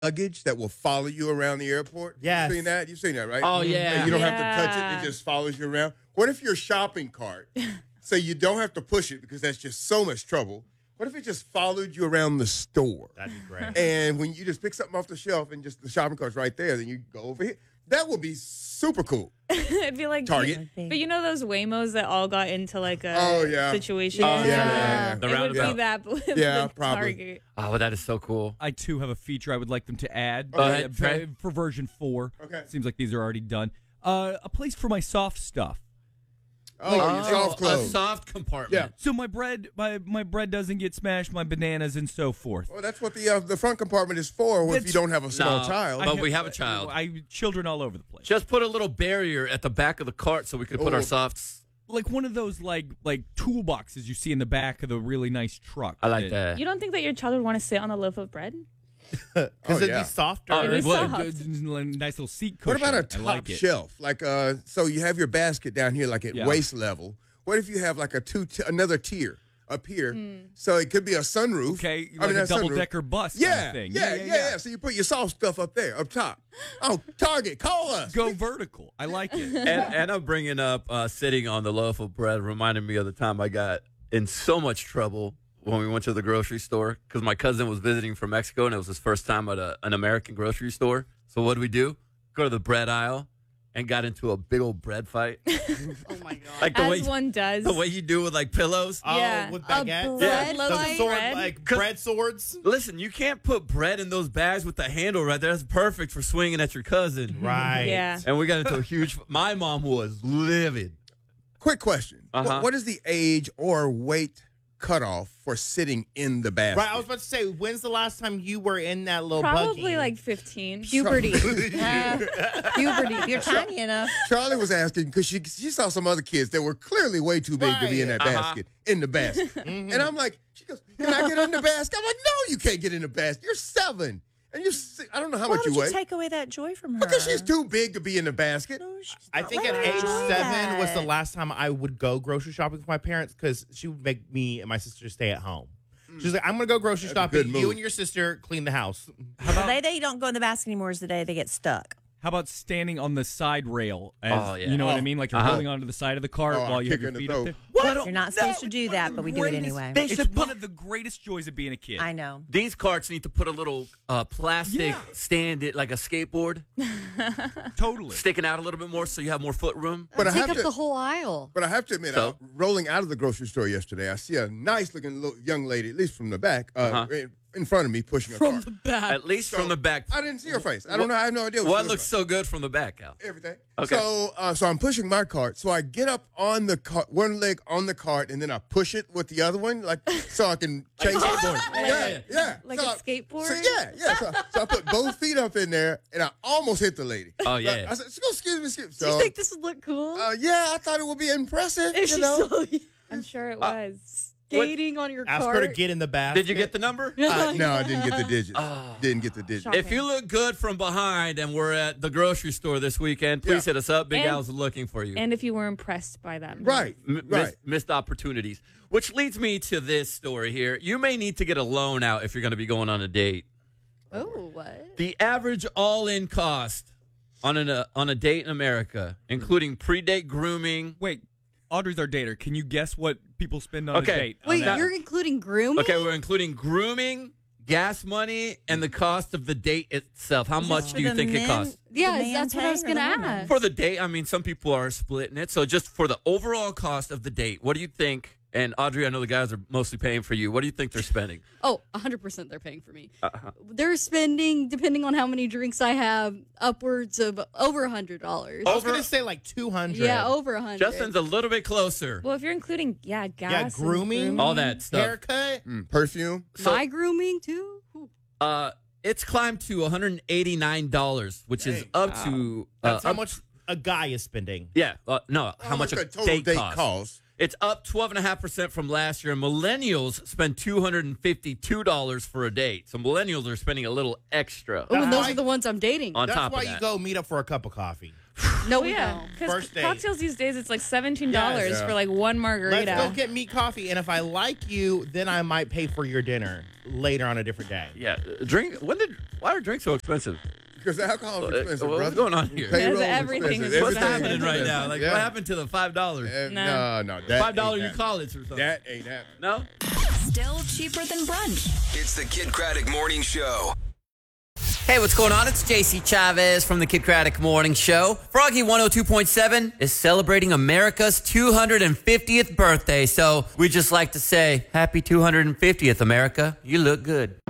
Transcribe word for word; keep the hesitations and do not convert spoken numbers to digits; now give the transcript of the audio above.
luggage that will follow you around the airport? Yes. You've seen that? You've seen that, right? Oh, yeah. And you don't Yeah. have to touch it. It just follows you around. What if your shopping cart, so you don't have to push it because that's just so much trouble. What if it just followed you around the store? That'd be great. And when you just pick something off the shelf and just the shopping cart's right there, then you go over here. That would be super cool. It'd be like Target. But you know those Waymos that all got into like a Oh, yeah. situation? Oh, yeah, yeah, yeah. The It would roundabout. be that, but with Yeah, the probably. Target. Oh, that is so cool. I too have a feature I would like them to add Go ahead, uh, Trey. for version four. Okay. Seems like these are already done. Uh, a place for my soft stuff. Oh, your soft a clothes. soft compartment. Yeah. So my bread, my my bread doesn't get smashed, my bananas and so forth. Well, that's what the uh, the front compartment is for if you That's- don't have a small No. child. I- But we have a child. I children all over the place. Just put a little barrier at the back of the cart so we could put Oh. our softs. Like one of those like like toolboxes you see in the back of the really nice truck. I like that. You don't think that your child would want to sit on a loaf of bread? Because Oh, it'd yeah. be softer. Oh, It is What, soft. a nice little seat What cushion. about a I top like it. shelf? Like, uh, so you have your basket down here, like at Yeah. waist level. What if you have like a two, t- another tier up here? So it could be a sunroof. Okay, I like mean, a not sunroof. double decker bus Yeah, kind of thing. yeah, yeah, yeah, So you put your soft stuff up there, up top. Oh, Target, call us. Go vertical. I like it. and, and I'm bringing up uh, sitting on the loaf of bread reminded me of the time I got in so much trouble when we went to the grocery store because my cousin was visiting from Mexico and it was his first time at a, an American grocery store. So what did we do? Go to the bread aisle and got into a big old bread fight. Oh my god. Like the As way one does. the way you do with like pillows. Oh, Yeah. with A baguettes? bread Those fight? sword, Bread? like 'Cause- bread swords? Listen, you can't put bread in those bags with the handle right there. That's perfect for swinging at your cousin. Right. Yeah. And we got into a huge. My mom was livid. Quick question. Uh-huh. What, what is the age or weight cutoff for sitting in the basket? Right, I was about to say, when's the last time you were in that little Probably buggy? like fifteen. Puberty. Uh, puberty. You're tiny enough. Charlie was asking because she she saw some other kids that were clearly way too big to be in that Right. Uh-huh. basket, in the basket. And I'm like, she goes, can I get in the basket? I'm like, no, you can't get in the basket. You're seven. And you're, si- I don't know how Why much would you you weigh. take away that joy from her? Because she's too big to be in the basket. No, she's I not. think Let at her age enjoy seven was the that. last time I would go grocery shopping with my parents because she would make me and my sister stay at home. She's like, I'm going to go grocery That's a shopping. good You move. and your sister clean the house. The day they don't go in the basket anymore is the day they get stuck. How about standing on the side rail? As, Oh, yeah. You know what I Oh. meing? Like you're Uh-huh. holding onto the side of the cart Oh, while you have kick your in the feet up throat. there. What? You're not supposed to do that, but we do it anyway. They It's should one put of the greatest joys of being a kid. I know. These carts need to put a little uh, plastic Yeah. stand it like a skateboard Totally. sticking out a little bit more so you have more foot room. But I Take have up to, the whole aisle. But I have to admit, So? uh, rolling out of the grocery store yesterday, I see a nice looking little young lady, at least from the back, uh, Uh-huh. in, in front of me pushing a From cart. the back. At least from the back. I didn't see her face. I don't know. I have no idea What she looks so good from the back, Al? like. Everything. Okay. So, uh, so I'm pushing my cart. So I get up on the cart, one leg on the cart, and then I push it with the other one, like so I can change Like a it. skateboard. Yeah, Yeah. yeah. Like So a I- skateboard? So, yeah, yeah. So, so I put both feet up in there, and I almost hit the lady. Oh, yeah. I said, "Excuse me, excuse me." Do you So, think this would look cool? uh, yeah, I thought it would be impressive. if You she know. saw you I'm sure it was. skating on your Ask cart. her to get in the basket. Did you get the number? Uh, no, I didn't get the digits. Oh. Didn't get the digits. Shocking. If you look good from behind and we're at the grocery store this weekend, please Yeah. hit us up. Big And- Al's looking for you. And if you were impressed by that. Right, M- right. missed, missed opportunities. Which leads me to this story here. You may need to get a loan out if you're going to be going on a date. Oh, what? The average all-in cost on an, uh, on a date in America, including pre-date grooming. Wait, Audrey's our dater. Can you guess what people spend on Okay. a date? on Wait, that? you're including grooming? Okay, we're including grooming, gas money, and the cost of the date itself. How much For do you the think it men- costs? Yeah, the man that's what I pay was or going to the woman? ask. For the date, I mean, some people are splitting it. So just for the overall cost of the date, what do you think? And Audrey, I know the guys are mostly paying for you. What do you think they're spending? Oh, one hundred percent they're paying for me. Uh-huh. They're spending, depending on how many drinks I have, upwards of over one hundred dollars. I was Over- going to say like two hundred. Yeah, over one hundred. Justin's a little bit closer. Well, if you're including, yeah, gas. and grooming. All that stuff. Haircut. Mm, perfume. So, My grooming, too? Ooh. uh, it's climbed to one hundred eighty-nine dollars, which is Dang. up to uh, That's how up- much a guy is spending. Yeah, uh, no, how much a the total date, date costs. costs? It's up twelve point five percent from last year. Millennials spend two hundred fifty-two dollars for a date. So millennials are spending a little extra Oh, and That's those why- are the ones I'm dating. on That's top why of you that. go meet up for a cup of coffee. No, Oh we yeah, don't. because First date. cocktails these days it's like seventeen dollars Yes. Yeah. for like one margarita. Let's go get me coffee, and if I like you, then I might pay for your dinner later on a different day. Yeah, drink. When did? Why are drinks so expensive? Because alcohol is Uh, expensive, what's brother. going on here? Payroll Yes, everything expensive. is What's Everything happening is right now? expensive. Like, Yeah. what happened to the five dollars? Uh, No. no, no. That Five dollar ain't you happening. college or something? That ain't happening. No. Still cheaper than brunch. It's the Kid Craddock Morning Show. Hey, what's going on? It's J C Chavez from the Kid Craddock Morning Show. Froggy one oh two point seven is celebrating America's two hundred fiftieth birthday. So we just like to say, happy two hundred fiftieth, America. You look good.